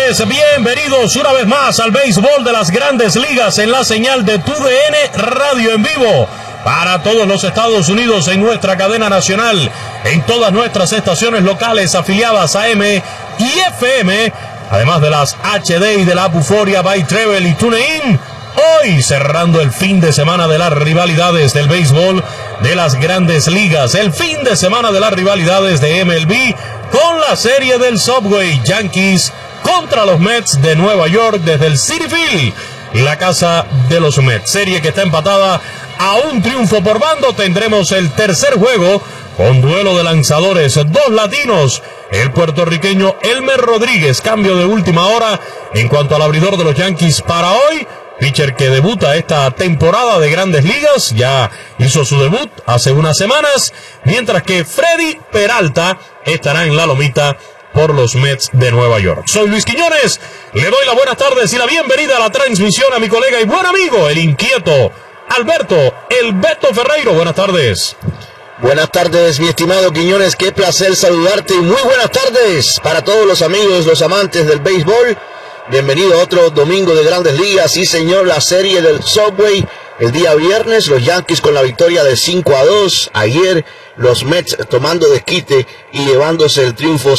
señores, bienvenidos una vez más al béisbol de las Grandes Ligas en la señal de TUDN Radio en vivo para todos los Estados Unidos en nuestra cadena nacional, en todas nuestras estaciones locales afiliadas a AM y FM, además de las HD y de la app Euforia by Travel y TuneIn. Hoy cerrando el fin de semana de las rivalidades del béisbol de las Grandes Ligas, el fin de semana de las rivalidades de MLB con la serie del Subway, Yankees contra los Mets de Nueva York desde el Citi Field, la casa de los Mets. Serie que está empatada a un triunfo por bando. Tendremos el tercer juego con duelo de lanzadores, dos latinos, el puertorriqueño Elmer Rodríguez, cambio de última hora en cuanto al abridor de los Yankees para hoy. Pitcher que debuta esta temporada de Grandes Ligas, ya hizo su debut hace unas semanas, mientras que Freddy Peralta estará en la lomita por los Mets de Nueva York. Soy Luis Quiñones, le doy las buenas tardes y la bienvenida a la transmisión a mi colega y buen amigo, el inquieto Alberto El Beto Ferreiro. Buenas tardes. Buenas tardes, mi estimado Quiñones, qué placer saludarte y muy buenas tardes para todos los amigos, los amantes del béisbol. Bienvenido a otro domingo de Grandes Ligas. Sí, señor, la serie del Subway el día viernes, los Yankees con la victoria de 5-2. Ayer los Mets tomando desquite y llevándose el triunfo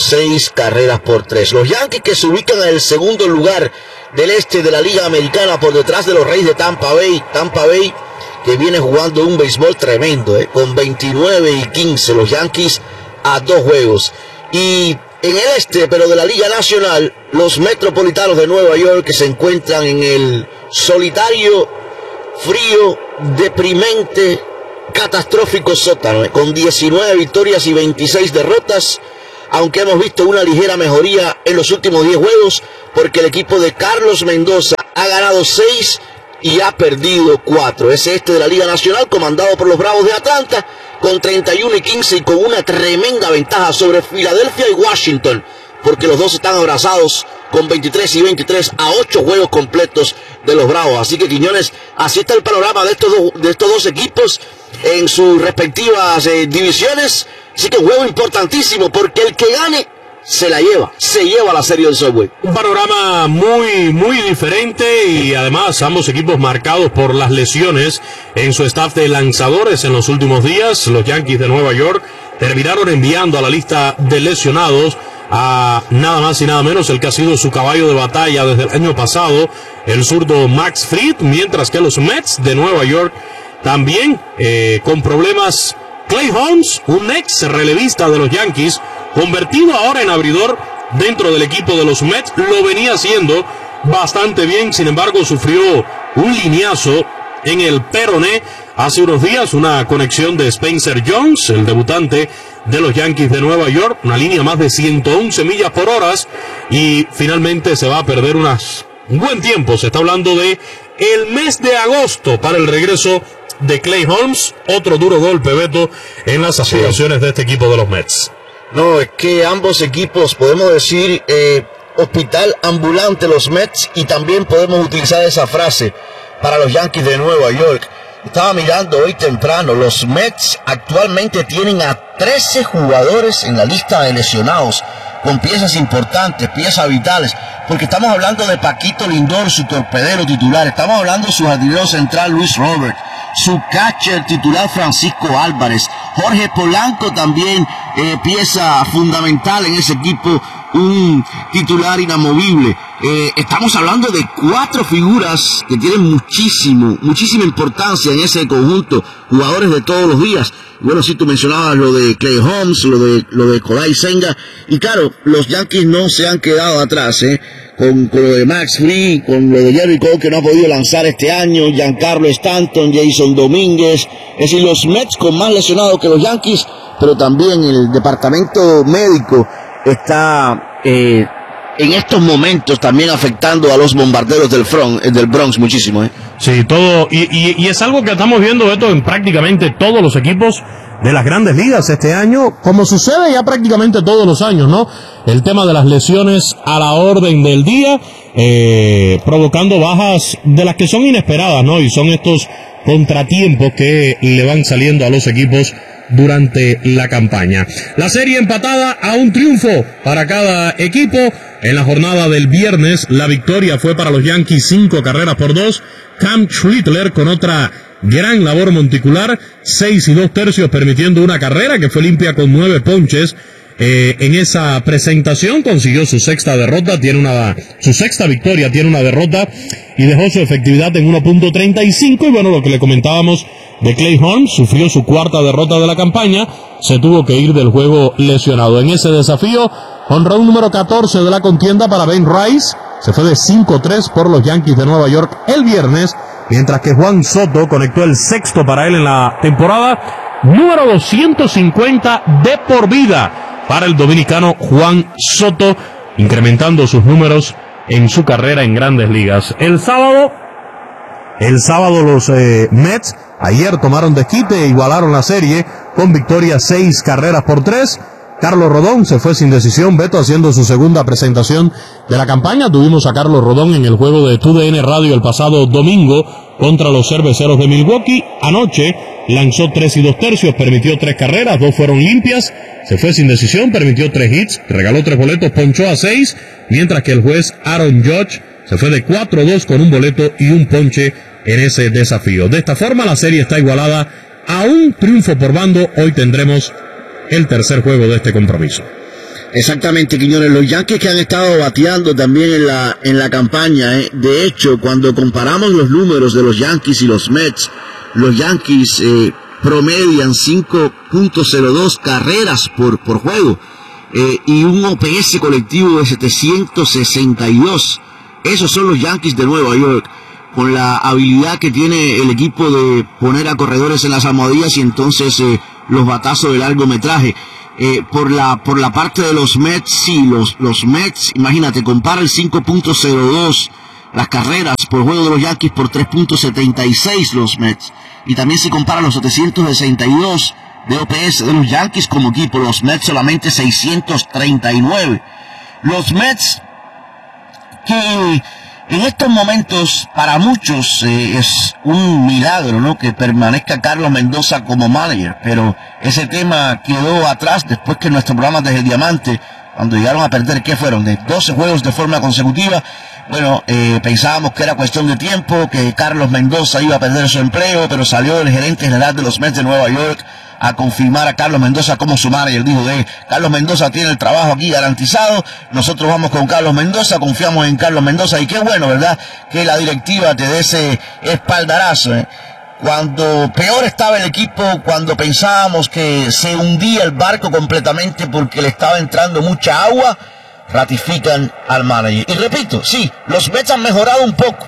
6-3. Los Yankees que se ubican en el segundo lugar del este de la Liga Americana por detrás de los Reyes de Tampa Bay. Tampa Bay que viene jugando un béisbol tremendo, con 29-15 los Yankees a 2 juegos. Y en el este, pero de la Liga Nacional, los Metropolitanos de Nueva York que se encuentran en el solitario, frío, deprimente, catastrófico sótano, con 19 victorias y 26 derrotas, aunque hemos visto una ligera mejoría en los últimos 10 juegos, porque el equipo de Carlos Mendoza ha ganado 6 y ha perdido 4. Ese este de la Liga Nacional, comandado por los Bravos de Atlanta, con 31-15 y con una tremenda ventaja sobre Filadelfia y Washington, porque los dos están abrazados con 23-23 a 8 juegos completos de los Bravos. Así que, Quiñones, así está el panorama de estos dos equipos en sus respectivas divisiones. Así que un juego importantísimo, porque el que gane se lleva la serie del Subway. Un panorama muy diferente y además ambos equipos marcados por las lesiones en su staff de lanzadores en los últimos días. Los Yankees de Nueva York terminaron enviando a la lista de lesionados a nada más y nada menos el que ha sido su caballo de batalla desde el año pasado, el zurdo Max Fried, mientras que los Mets de Nueva York también con problemas. Clay Holmes, un ex relevista de los Yankees, convertido ahora en abridor dentro del equipo de los Mets, lo venía haciendo bastante bien, sin embargo sufrió un lineazo en el peroné hace unos días, una conexión de Spencer Jones, el debutante de los Yankees de Nueva York, una línea más de 111 millas por hora, y finalmente se va a perder un buen tiempo. Se está hablando de el mes de agosto para el regreso de Clay Holmes, otro duro golpe, Beto, en las aspiraciones de este equipo de los Mets. No, es que ambos equipos, podemos decir, hospital ambulante los Mets, y también podemos utilizar esa frase para los Yankees de Nueva York. Estaba mirando hoy temprano, los Mets actualmente tienen a 13 jugadores en la lista de lesionados, con piezas importantes, piezas vitales, porque estamos hablando de Paquito Lindor, su torpedero titular, estamos hablando de su jardinero central Luis Robert, su catcher titular Francisco Álvarez, Jorge Polanco también, pieza fundamental en ese equipo, un titular inamovible. Estamos hablando de 4 figuras que tienen muchísima importancia en ese conjunto, jugadores de todos los días. Bueno, sí, tú mencionabas lo de Clay Holmes, lo de Kodai Senga, y claro, los Yankees no se han quedado atrás, con lo de Max Fried, con lo de Jerry Cole, que no ha podido lanzar este año, Giancarlo Stanton, Jason Domínguez, es decir, los Mets con más lesionados que los Yankees, pero también el departamento médico está en estos momentos también afectando a los bombarderos del Bronx muchísimo. Sí, todo, y es algo que estamos viendo, Beto, en prácticamente todos los equipos de las Grandes Ligas este año, como sucede ya prácticamente todos los años, ¿no? El tema de las lesiones a la orden del día, provocando bajas de las que son inesperadas, ¿no? Y son estos contratiempos que le van saliendo a los equipos durante la campaña. La serie empatada a un triunfo para cada equipo. En la jornada del viernes, la victoria fue para los Yankees 5 carreras por 2. Cam Schlittler con otra gran labor monticular, 6 2/3 permitiendo una carrera que fue limpia con 9 ponches. En esa presentación consiguió su sexta victoria, tiene una derrota y dejó su efectividad en 1.35. Y bueno, lo que le comentábamos de Clay Holmes, sufrió su cuarta derrota de la campaña, se tuvo que ir del juego lesionado. En ese desafío, jonrón número 14 de la contienda para Ben Rice, se fue de 5-3 por los Yankees de Nueva York el viernes, mientras que Juan Soto conectó el sexto para él en la temporada, número 250 de por vida para el dominicano Juan Soto, incrementando sus números en su carrera en Grandes Ligas. El sábado los Mets ayer tomaron desquite e igualaron la serie con victoria 6 carreras por 3. Carlos Rodón se fue sin decisión, Beto, haciendo su segunda presentación de la campaña. Tuvimos a Carlos Rodón en el juego de TUDN Radio el pasado domingo contra los Cerveceros de Milwaukee. Anoche lanzó 3 2/3, permitió 3 carreras, 2 fueron limpias, se fue sin decisión, permitió 3 hits, regaló 3 boletos, ponchó a 6, mientras que el juez Aaron Judge se fue de 4-2 con un boleto y un ponche en ese desafío. De esta forma la serie está igualada a un triunfo por bando. Hoy tendremos el tercer juego de este compromiso. Exactamente, Quiñones. Los Yankees que han estado bateando también en la campaña, De hecho, cuando comparamos los números de los Yankees y los Mets, los Yankees promedian 5.02 carreras por juego y un OPS colectivo de 762. Esos son los Yankees de Nueva York, con la habilidad que tiene el equipo de poner a corredores en las almohadillas y entonces los batazos de largometraje. Por la parte de los Mets, sí, los Mets, imagínate, compara el 5.02 las carreras por juego de los Yankees por 3.76 los Mets, y también se compara los 762 de OPS de los Yankees como equipo, los Mets solamente 639. Los Mets que en estos momentos para muchos es un milagro, ¿no?, que permanezca Carlos Mendoza como manager, pero ese tema quedó atrás después que nuestro programa Desde el Diamante, cuando llegaron a perder, ¿qué fueron?, de 12 juegos de forma consecutiva. Bueno, pensábamos que era cuestión de tiempo, que Carlos Mendoza iba a perder su empleo, pero salió el gerente general de los Mets de Nueva York a confirmar a Carlos Mendoza como su manager. Dijo Carlos Mendoza tiene el trabajo aquí garantizado, nosotros vamos con Carlos Mendoza, confiamos en Carlos Mendoza, y qué bueno, ¿verdad?, que la directiva te dé ese espaldarazo, Cuando peor estaba el equipo, cuando pensábamos que se hundía el barco completamente porque le estaba entrando mucha agua, ratifican al manager. Y repito, sí, los Mets han mejorado un poco.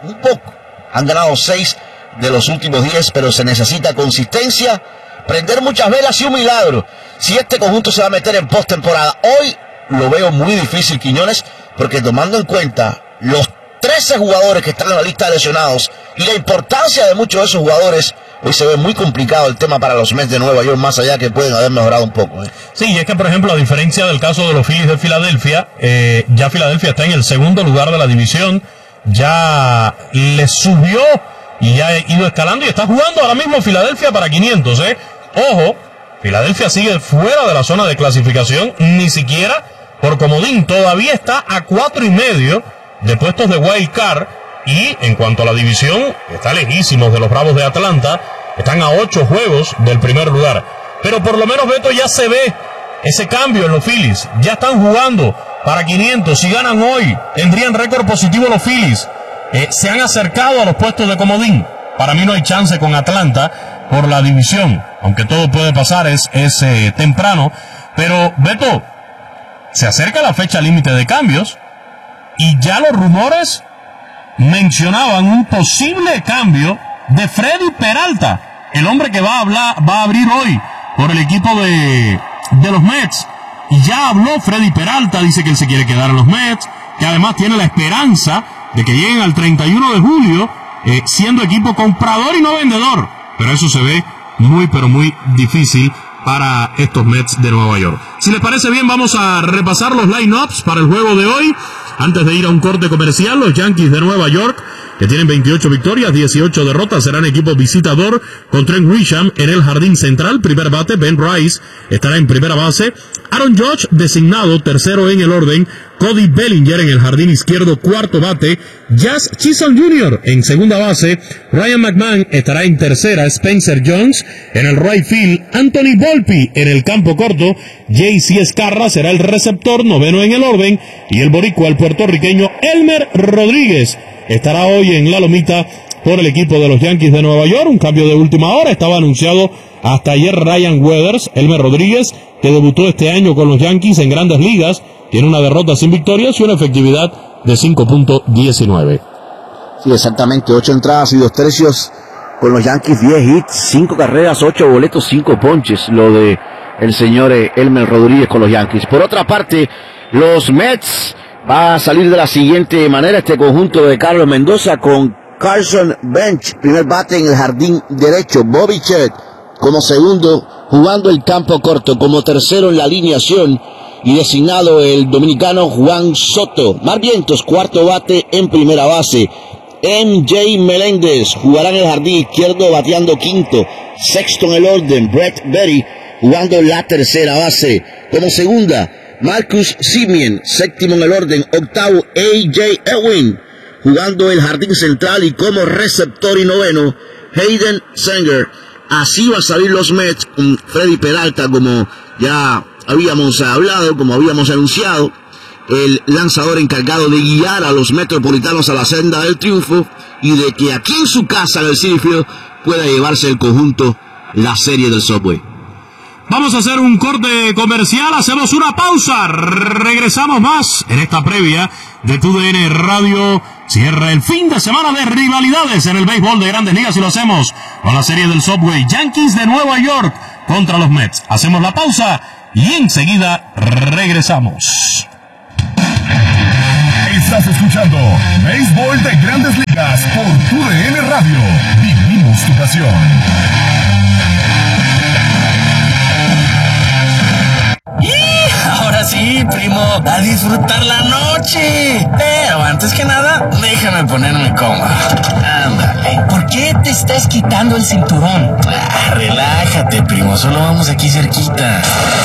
Han ganado 6 de los últimos 10, pero se necesita consistencia, prender muchas velas y un milagro. Si este conjunto se va a meter en postemporada, hoy lo veo muy difícil, Quiñones, porque tomando en cuenta los 13 jugadores que están en la lista de lesionados y la importancia de muchos de esos jugadores, hoy se ve muy complicado el tema para los Mets de Nueva York, más allá que pueden haber mejorado un poco. Sí, y es que, por ejemplo, a diferencia del caso de los Phillies de Filadelfia, ya Filadelfia está en el segundo lugar de la división, ya le subió y ya ha ido escalando y está jugando ahora mismo Filadelfia para 500, Ojo, Filadelfia sigue fuera de la zona de clasificación, ni siquiera por comodín, todavía está a 4.5 de puestos de wild card, y en cuanto a la división, está lejísimos de los Bravos de Atlanta, están a 8 juegos del primer lugar. Pero por lo menos, Beto, ya se ve ese cambio en los Phillies, ya están jugando para 500, si ganan hoy, tendrían récord positivo los Phillies, se han acercado a los puestos de comodín. Para mí no hay chance con Atlanta por la división, aunque todo puede pasar, es temprano, pero Beto, se acerca la fecha límite de cambios, y ya los rumores mencionaban un posible cambio de Freddy Peralta, el hombre que va a abrir hoy por el equipo de los Mets. Y ya habló Freddy Peralta, dice que él se quiere quedar en los Mets, que además tiene la esperanza de que lleguen al 31 de julio siendo equipo comprador y no vendedor. Pero eso se ve muy, pero muy difícil para estos Mets de Nueva York. Si les parece bien, vamos a repasar los line-ups para el juego de hoy. Antes de ir a un corte comercial, los Yankees de Nueva York, que tienen 28 victorias, 18 derrotas, serán equipo visitador con Trent Grisham en el jardín central. Primer bate, Ben Rice estará en primera base. Aaron Judge, designado tercero en el orden. Cody Bellinger en el jardín izquierdo, cuarto bate. Jazz Chisholm Jr. en segunda base. Ryan McMahon estará en tercera. Spencer Jones en el right field. Anthony Volpe en el campo corto. JC Escarra será el receptor, noveno en el orden. Y el boricua, el puertorriqueño Elmer Rodríguez, estará hoy en la lomita por el equipo de los Yankees de Nueva York. Un cambio de última hora. Estaba anunciado hasta ayer Ryan Weathers. Elmer Rodríguez, que debutó este año con los Yankees en Grandes Ligas, tiene una derrota sin victorias y una efectividad de 5.19. Sí, exactamente. 8 entradas y 2 tercios con los Yankees. 10 hits, 5 carreras, 8 boletos, 5 ponches. Lo de el señor Elmer Rodríguez con los Yankees. Por otra parte, los Mets va a salir de la siguiente manera este conjunto de Carlos Mendoza con Carson Bench, primer bate en el jardín derecho. Bobby Chet como segundo, jugando el campo corto, como tercero en la alineación y designado el dominicano Juan Soto. Mar Vientos, cuarto bate en primera base. MJ Meléndez jugará en el jardín izquierdo bateando quinto. Sexto en el orden, Brett Berry jugando la tercera base. Como segunda, Marcus Semien, séptimo en el orden. Octavo, A.J. Ewing jugando el jardín central y como receptor y noveno, Hayden Sanger. Así va a salir los Mets con Freddy Peralta, como ya habíamos hablado, como habíamos anunciado, el lanzador encargado de guiar a los metropolitanos a la senda del triunfo y de que aquí en su casa, en el Citi Field, pueda llevarse el conjunto la serie del Subway. Vamos a hacer un corte comercial, hacemos una pausa, regresamos más en esta previa de TUDN Radio. Cierra el fin de semana de rivalidades en el béisbol de Grandes Ligas y lo hacemos con la serie del Subway. Yankees de Nueva York contra los Mets. Hacemos la pausa y enseguida regresamos. Estás escuchando Béisbol de Grandes Ligas por TUDN Radio. Vivimos tu pasión. Ahora sí, primo, a disfrutar la noche. Pero antes que nada, déjame ponerme cómodo. Ándale. ¿Por qué te estás quitando el cinturón? Relájate, primo, solo vamos aquí cerquita.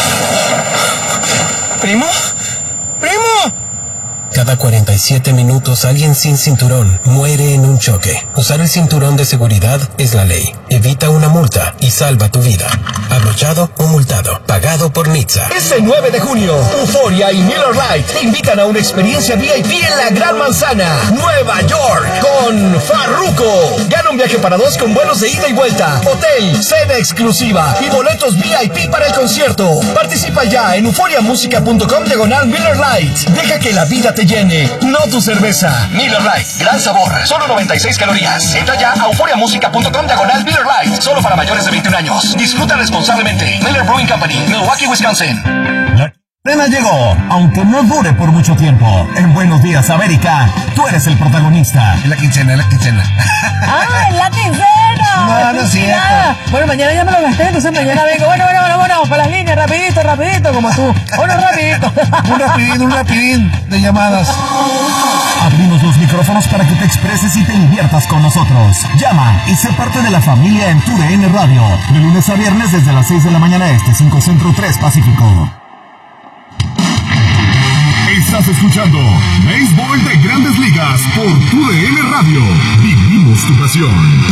¿Primo? ¡Primo! Cada 47 minutos alguien sin cinturón muere en un choque. Usar el cinturón de seguridad es la ley. Evita una multa y salva tu vida. Abrochado o multado. Pagado por NHTSA. Este 9 de junio, Euphoria y Miller Lite te invitan a una experiencia VIP en la Gran Manzana, Nueva York, con Farruko. Gana un viaje para dos con vuelos de ida y vuelta, hotel, cena exclusiva y boletos VIP para el concierto. Participa ya en euphoriamusica.com/Miller Lite. Deja que la vida te llene, no tu cerveza. Miller Lite, gran sabor, solo 96 calorías. Entra ya a euphoriamusica.com/Miller Lite, solo para mayores de 21 años. Disfruta responsablemente. Miller Brewing Company, Milwaukee, Wisconsin. La cena llegó, aunque no dure por mucho tiempo. En Buenos Días, América, tú eres el protagonista. En la quincena. ¡Ah, en la quincena! No es cierto. Bueno, mañana ya me lo gasté, entonces mañana vengo. Bueno, para las líneas, rapidito, como tú. Bueno, rapidito. Un rapidín de llamadas. Abrimos los micrófonos para que te expreses y te diviertas con nosotros. Llama y sé parte de la familia en TUDN Radio. De lunes a viernes desde las 6 de la mañana este, 5 Centro, 3 Pacífico. Estás escuchando Béisbol de Grandes Ligas por TUDN Radio. Vivimos tu pasión.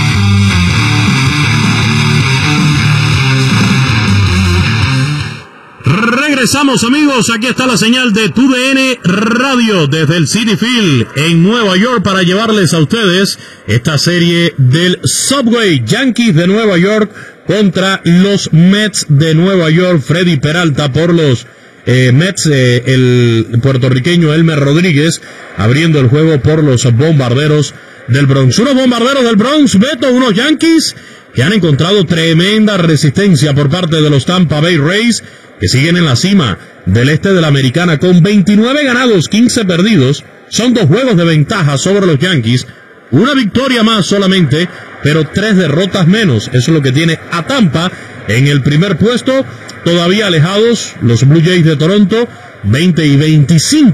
Regresamos, amigos, aquí está la señal de TUDN Radio desde el Citi Field en Nueva York para llevarles a ustedes esta serie del Subway. Yankees de Nueva York contra los Mets de Nueva York. Freddy Peralta por los Mets, el puertorriqueño Elmer Rodríguez abriendo el juego por los Bombarderos del Bronx. Unos Bombarderos del Bronx, Beto, unos Yankees que han encontrado tremenda resistencia por parte de los Tampa Bay Rays, que siguen en la cima del este de la Americana con 29 ganados, 15 perdidos. Son 2 juegos de ventaja sobre los Yankees, una victoria más solamente, pero 3 derrotas menos. Eso es lo que tiene a Tampa en el primer puesto, todavía alejados los Blue Jays de Toronto, 20 y 25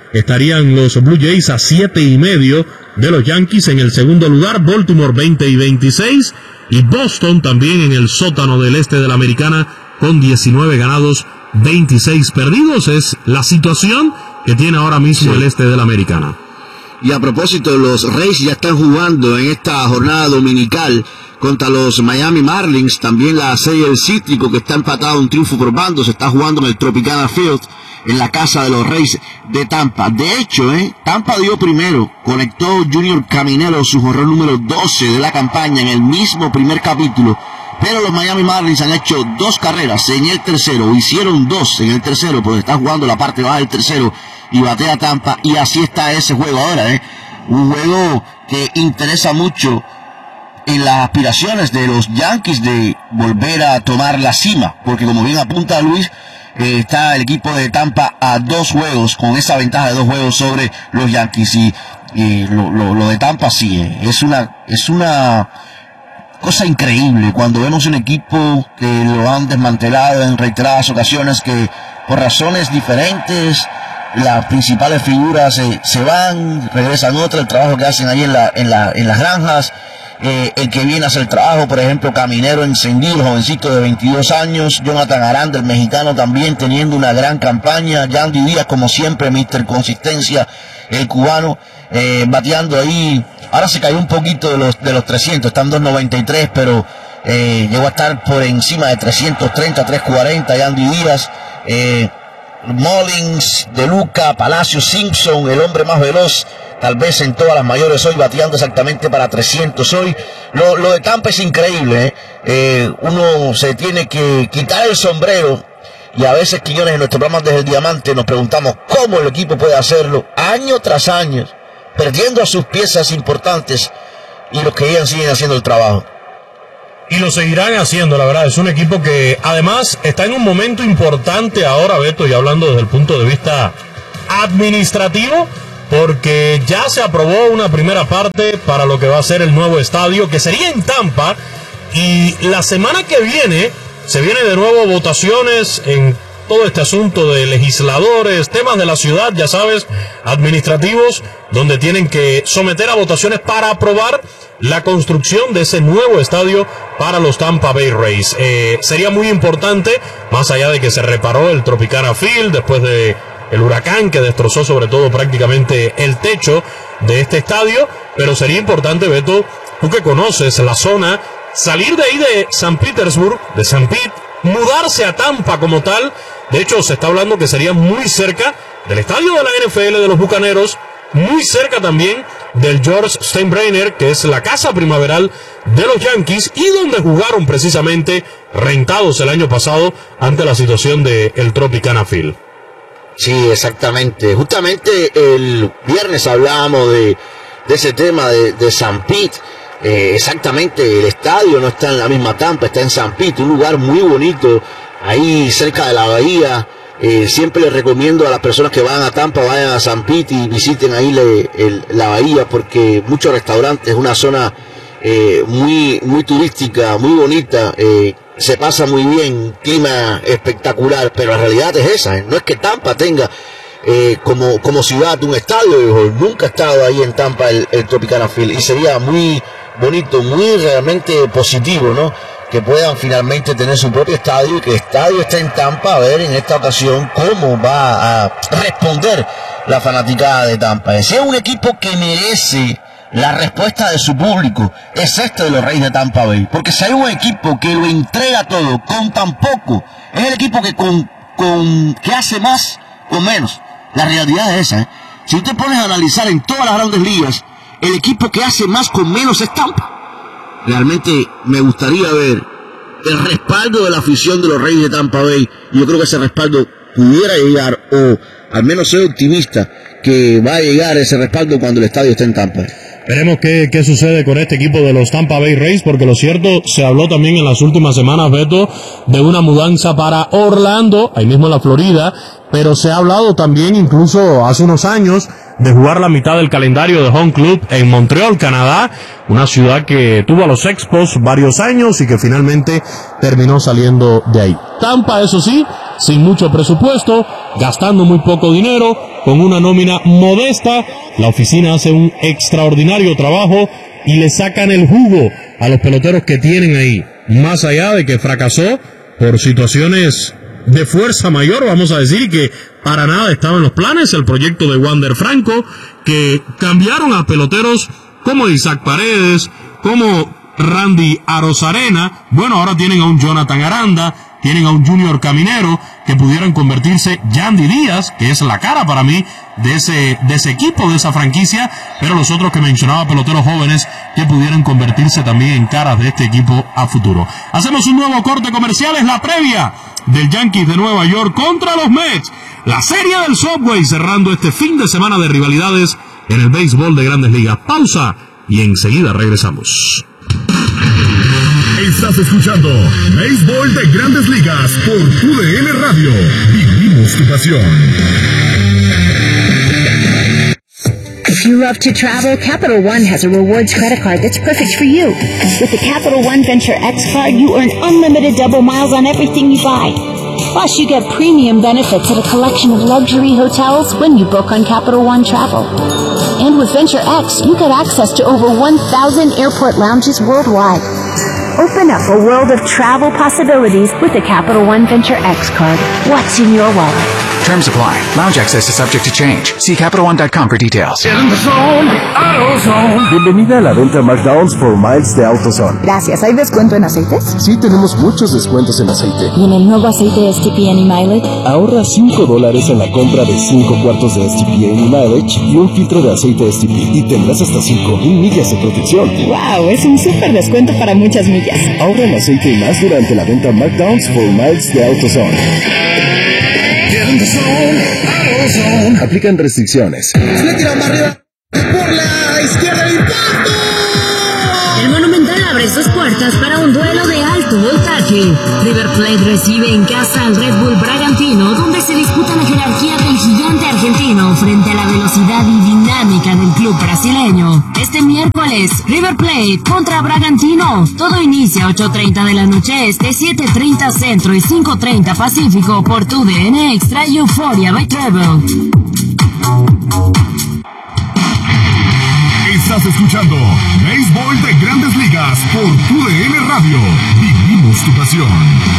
estarían los Blue Jays a 7.5 de los Yankees en el segundo lugar, Baltimore 20-26 y Boston también en el sótano del este de la Americana con 19 ganados, 26 perdidos. Es la situación que tiene ahora mismo el este de la Americana. Y a propósito, los Rays ya están jugando en esta jornada dominical contra los Miami Marlins. También la serie del Cítrico, que está empatado un triunfo por bando, se está jugando en el Tropicana Field, en la casa de los Rays de Tampa. De hecho, Tampa dio primero, conectó Junior Caminero su jonrón número 12 de la campaña en el mismo primer capítulo, pero los Miami Marlins han hecho 2 carreras en el tercero, hicieron 2 en el tercero, porque está jugando la parte baja del tercero y batea Tampa, y así está ese juego ahora, un juego que interesa mucho en las aspiraciones de los Yankees de volver a tomar la cima, porque como bien apunta Luis, está el equipo de Tampa a 2 juegos, con esa ventaja de 2 juegos sobre los Yankees, y lo de Tampa sí, es una cosa increíble cuando vemos un equipo que lo han desmantelado en reiteradas ocasiones, que por razones diferentes las principales figuras se van, regresan otras, el trabajo que hacen ahí en las granjas, el que viene a hacer el trabajo, por ejemplo, Caminero encendido, jovencito de 22 años, Jonathan Aranda, el mexicano, también teniendo una gran campaña, Yandy Díaz, como siempre, Mr. Consistencia, el cubano, bateando ahí. Ahora se cayó un poquito de los 300, están 293, pero llegó a estar por encima de 330, 340, Yandy Díaz, Mullins, De Luca, Palacio, Simpson, el hombre más veloz tal vez en todas las mayores hoy, bateando exactamente para 300 hoy. Lo de Tampa es increíble, uno se tiene que quitar el sombrero, y a veces, Quiñones, en nuestro programa Desde el Diamante nos preguntamos cómo el equipo puede hacerlo año tras año, perdiendo a sus piezas importantes, y los que llegan siguen haciendo el trabajo. Y lo seguirán haciendo, la verdad. Es un equipo que además está en un momento importante ahora, Beto, y hablando desde el punto de vista administrativo, porque ya se aprobó una primera parte para lo que va a ser el nuevo estadio, que sería en Tampa, y la semana que viene se viene de nuevo votaciones en todo este asunto de legisladores, temas de la ciudad, ya sabes, administrativos, donde tienen que someter a votaciones para aprobar la construcción de ese nuevo estadio para los Tampa Bay Rays. Sería muy importante, más allá de que se reparó el Tropicana Field después de el huracán que destrozó sobre todo prácticamente el techo de este estadio, pero sería importante, Beto, tú que conoces la zona, salir de ahí de San Petersburg, de San Pete, mudarse a Tampa como tal. De hecho, se está hablando que sería muy cerca del estadio de la NFL de los Bucaneros, muy cerca también del George Steinbrenner, que es la casa primaveral de los Yankees, y donde jugaron precisamente rentados el año pasado ante la situación del Tropicana Field. Sí, exactamente. Justamente el viernes hablábamos de ese tema de San Pete. Exactamente, el estadio no está en la misma Tampa, está en San Pete, un lugar muy bonito, ahí cerca de la bahía. Siempre les recomiendo a las personas que van a Tampa, vayan a San Pete y visiten ahí la bahía, porque muchos restaurantes, es una zona muy turística, muy bonita, se pasa muy bien, clima espectacular, pero la realidad es esa, no es que Tampa tenga como ciudad un estadio. Nunca he estado ahí en Tampa el Tropicana Field, y sería muy bonito, muy realmente positivo, ¿no?, que puedan finalmente tener su propio estadio, y que el estadio esté en Tampa. A ver en esta ocasión cómo va a responder la fanaticada de Tampa. Si es un equipo que merece la respuesta de su público, es este de los Reyes de Tampa Bay, porque si hay un equipo que lo entrega todo con tan poco, es el equipo que hace más con menos. La realidad es esa, Si tú te pones a analizar en todas las grandes ligas, el equipo que hace más con menos es Tampa. Realmente me gustaría ver el respaldo de la afición de los Reyes de Tampa Bay. Yo creo que ese respaldo pudiera llegar, o al menos soy optimista que va a llegar ese respaldo cuando el estadio esté en Tampa. Veremos qué sucede con este equipo de los Tampa Bay Rays, porque lo cierto, se habló también en las últimas semanas, Beto, de una mudanza para Orlando, ahí mismo en la Florida, pero se ha hablado también, incluso hace unos años, de jugar la mitad del calendario de Home Club en Montreal, Canadá, una ciudad que tuvo a los Expos varios años y que finalmente terminó saliendo de ahí. Tampa, eso sí, sin mucho presupuesto, gastando muy poco dinero, con una nómina modesta. La oficina hace un extraordinario trabajo y le sacan el jugo a los peloteros que tienen ahí. Más allá de que fracasó por situaciones de fuerza mayor, vamos a decir, que para nada estaba en los planes, el proyecto de Wander Franco, que cambiaron a peloteros como Isaac Paredes, como Randy Arozarena. Bueno, ahora tienen a un Jonathan Aranda, tienen a un Junior Caminero, que pudieran convertirse, Yandy Díaz, que es la cara para mí de ese equipo, de esa franquicia, pero los otros que mencionaba, peloteros jóvenes, que pudieran convertirse también en caras de este equipo a futuro. Hacemos un nuevo corte comercial, es la previa del Yankees de Nueva York contra los Mets, la serie del Subway, cerrando este fin de semana de rivalidades en el béisbol de Grandes Ligas. Pausa y enseguida regresamos. Estás escuchando Béisbol de Grandes Ligas por TUDN Radio. Vivimos tu pasión. If you love to travel, Capital One has a rewards credit card that's perfect for you. With the Capital One Venture X card, you earn unlimited double miles on everything you buy. Plus, you get premium benefits at a collection of luxury hotels when you book on Capital One Travel. And with Venture X, you get access to over 1,000 airport lounges worldwide. Open up a world of travel possibilities with the Capital One Venture X card. What's in your wallet? Terms apply. Lounge access is subject to change. See CapitalOne.com for details. Bienvenida a la venta McDowell's for Miles de AutoZone. Gracias. ¿Hay descuento en aceites? Sí, tenemos muchos descuentos en aceite. ¿Y en el nuevo aceite STP Any Mileage? Ahorra $5 en la compra de 5 cuartos de STP Any Mileage y un filtro de aceite STP. Y tendrás hasta 5,000 millas de protección. ¡Wow! Es un súper descuento para muchas millas. Ahorra en aceite y más durante la venta McDowell's for Miles de AutoZone. Aplican restricciones. Le tiran arriba por la izquierda del impacto. El Monumental abre sus puertas para un duelo de alto voltaje. River Plate recibe en casa al Red Bull Bragantino, donde se disputa la jerarquía del gigante argentino frente a la velocidad y dinámica del club brasileño. Este miércoles, River Plate contra Bragantino. Todo inicia a 8:30 de la noche este, 7:30 centro y 5:30 pacífico por TUDN Extra y Euphoria by Travel. Estás escuchando Béisbol de Grandes Ligas por TUDN Radio. Vivimos tu pasión.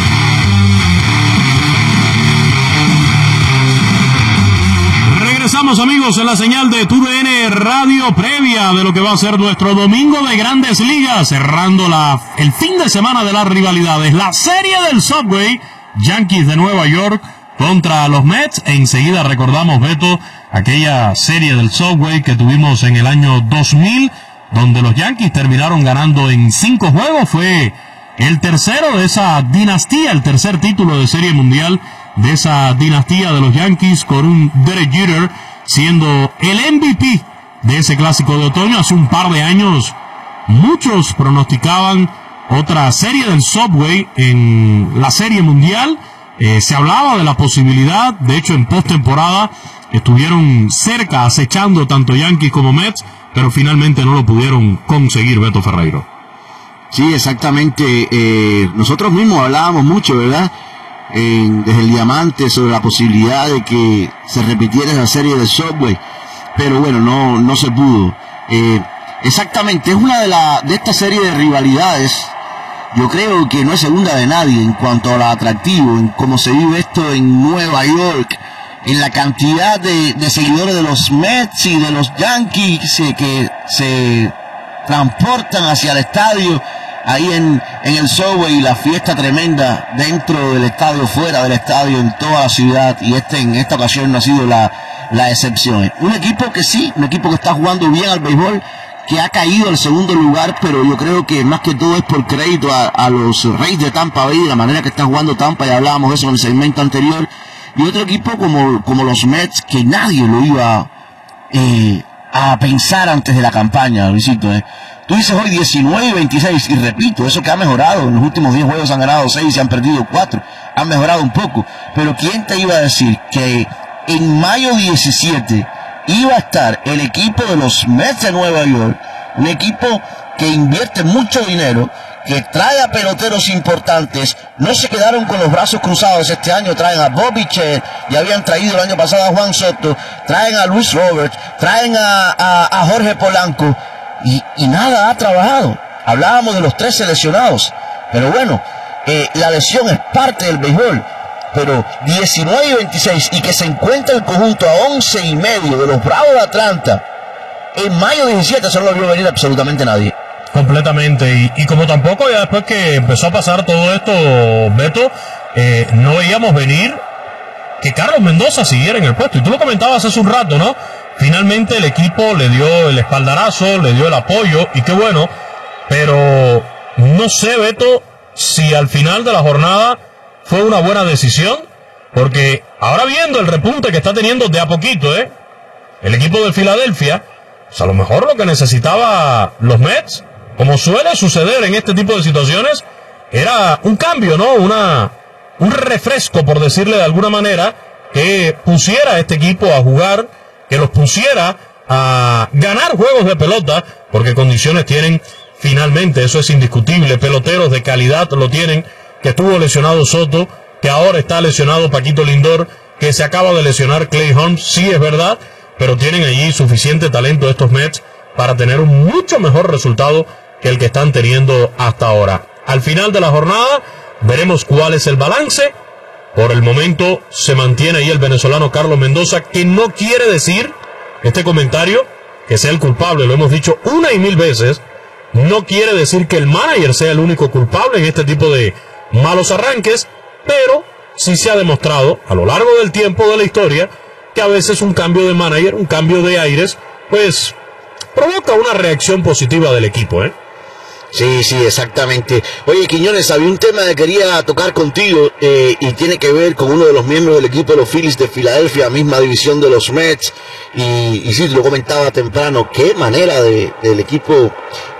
Regresamos, amigos, en la señal de TUDN Radio, previa de lo que va a ser nuestro domingo de Grandes Ligas, cerrando el fin de semana de las rivalidades, la serie del Subway, Yankees de Nueva York contra los Mets. Enseguida recordamos, Beto, aquella serie del Subway que tuvimos en el año 2000, donde los Yankees terminaron ganando en 5 juegos. Fue el tercero de esa dinastía, el tercer título de Serie Mundial de esa dinastía de los Yankees, con un Derek Jeter siendo el MVP de ese clásico de otoño. Hace un par de años muchos pronosticaban otra serie del Subway en la Serie Mundial. Se hablaba de la posibilidad, de hecho en postemporada estuvieron cerca, acechando tanto Yankees como Mets, pero finalmente no lo pudieron conseguir, Beto Ferreiro. Sí, exactamente. Nosotros mismos hablábamos mucho, ¿verdad? Desde el Diamante, sobre la posibilidad de que se repitiera esa serie de Subway, pero bueno, no se pudo. Exactamente, es una de esta serie de rivalidades. Yo creo que no es segunda de nadie en cuanto a lo atractivo, en cómo se vive esto en Nueva York, en la cantidad de seguidores de los Mets y de los Yankees que se transportan hacia el estadio, ahí en el Subway, y la fiesta tremenda dentro del estadio, fuera del estadio, en toda la ciudad, y en esta ocasión no ha sido la excepción. Un equipo que está jugando bien al béisbol, que ha caído al segundo lugar, pero yo creo que más que todo es por crédito a los Reyes de Tampa Bay, de la manera que está jugando Tampa, ya hablábamos de eso en el segmento anterior, y otro equipo como los Mets, que nadie lo iba a pensar antes de la campaña, Luisito. Tú dices hoy 19-26, y repito, eso que ha mejorado, en los últimos 10 juegos han ganado 6 y se han perdido 4, han mejorado un poco, pero ¿quién te iba a decir que en mayo 17 iba a estar el equipo de los Mets de Nueva York, un equipo que invierte mucho dinero, que trae a peloteros importantes. No se quedaron con los brazos cruzados. Este año traen a Bobby Chet, ya habían traído el año pasado a Juan Soto, traen a Luis Roberts, traen a Jorge Polanco, y nada ha trabajado. Hablábamos de los 3 seleccionados, pero bueno, la lesión es parte del béisbol. Pero 19-26 y que se encuentra el conjunto a 11.5 de los Bravos de Atlanta en mayo 17, eso no lo vio venir absolutamente nadie. Completamente, y como tampoco ya después que empezó a pasar todo esto, Beto, no veíamos venir que Carlos Mendoza siguiera en el puesto, y tú lo comentabas hace un rato, ¿no? Finalmente el equipo le dio el espaldarazo, le dio el apoyo, y qué bueno, pero no sé, Beto, si al final de la jornada fue una buena decisión, porque ahora viendo el repunte que está teniendo de a poquito, el equipo de Filadelfia, pues a lo mejor lo que necesitaba los Mets, como suele suceder en este tipo de situaciones, era un cambio, ¿no? Un refresco, por decirle de alguna manera, que pusiera a este equipo a jugar, que los pusiera a ganar juegos de pelota, porque condiciones tienen finalmente, eso es indiscutible, peloteros de calidad lo tienen, que estuvo lesionado Soto, que ahora está lesionado Paquito Lindor, que se acaba de lesionar Clay Holmes, sí es verdad, pero tienen allí suficiente talento estos Mets para tener un mucho mejor resultado que el que están teniendo hasta ahora. Al final de la jornada veremos cuál es el balance. Por el momento se mantiene ahí el venezolano Carlos Mendoza, que no quiere decir este comentario que sea el culpable, lo hemos dicho una y mil veces, no quiere decir que el manager sea el único culpable en este tipo de malos arranques, pero sí se ha demostrado a lo largo del tiempo de la historia que a veces un cambio de manager, un cambio de aires, pues provoca una reacción positiva del equipo, Sí, exactamente. Oye, Quiñones, había un tema que quería tocar contigo y tiene que ver con uno de los miembros del equipo de los Phillies de Filadelfia, misma división de los Mets, y sí, lo comentaba temprano, qué manera del equipo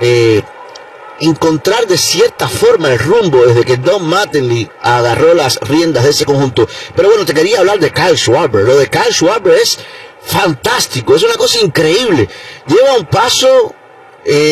encontrar de cierta forma el rumbo desde que Don Mattingly agarró las riendas de ese conjunto. Pero bueno, te quería hablar de Kyle Schwarber. Lo de Kyle Schwarber es fantástico, es una cosa increíble. Lleva un paso